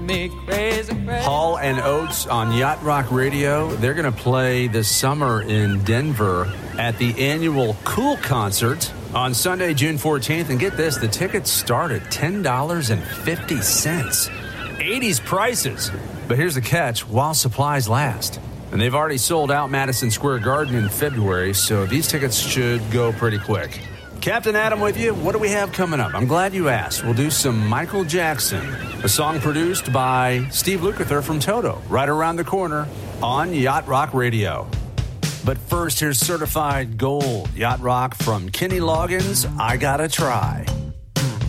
Me crazy, crazy. Hall and Oates on Yacht Rock Radio. They're going to play this summer in Denver at the annual Cool Concert on Sunday, June 14th. And get this, the tickets start at $10.50. 80s prices. But here's the catch, while supplies last. And they've already sold out Madison Square Garden in February, so these tickets should go pretty quick. Captain Adam with you. What do we have coming up? I'm glad you asked. We'll do some Michael Jackson, a song produced by Steve Lukather from Toto, right around the corner on Yacht Rock Radio. But first, here's Certified Gold, Yacht Rock from Kenny Loggins, I Gotta Try.